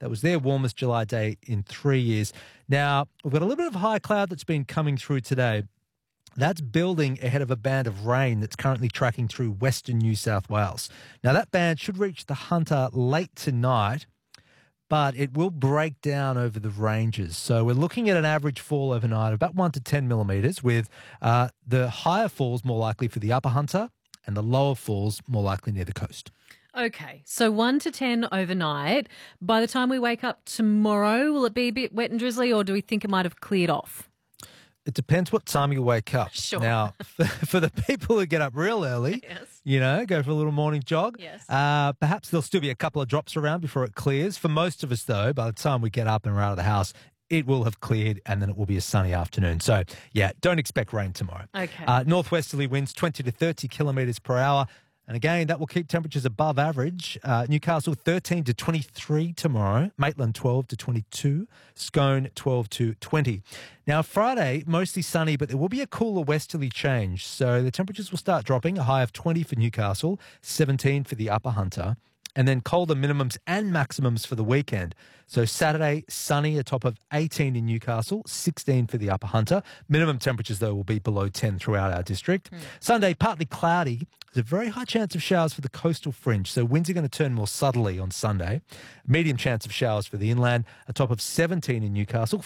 That was their warmest July day in 3 years. Now, we've got a little bit of high cloud that's been coming through today. That's building ahead of a band of rain that's currently tracking through western New South Wales. Now, that band should reach the Hunter late tonight, but it will break down over the ranges. So we're looking at an average fall overnight of about 1 to 10 millimetres, with the higher falls more likely for the upper Hunter and the lower falls more likely near the coast. Okay, so 1 to 10 overnight. By the time we wake up tomorrow, will it be a bit wet and drizzly, or do we think it might have cleared off? It depends what time you wake up. Sure. Now, for the people who get up real early, Yes. go for a little morning jog, Yes. perhaps there'll still be a couple of drops around before it clears. For most of us, though, by the time we get up and we're out of the house, it will have cleared and then it will be a sunny afternoon. So, yeah, don't expect rain tomorrow. Okay. Northwesterly winds 20 to 30 kilometres per hour. And again, that will keep temperatures above average. Newcastle 13 to 23 tomorrow. Maitland 12 to 22. Scone 12 to 20. Now, Friday, mostly sunny, but there will be a cooler westerly change. So the temperatures will start dropping, a high of 20 for Newcastle, 17 for the Upper Hunter, and then colder minimums and maximums for the weekend. So Saturday, sunny, a top of 18 in Newcastle, 16 for the Upper Hunter. Minimum temperatures, though, will be below 10 throughout our district. Sunday, partly cloudy. There's a very high chance of showers for the coastal fringe, so winds are going to turn more southerly on Sunday. Medium chance of showers for the inland, a top of 17 in Newcastle,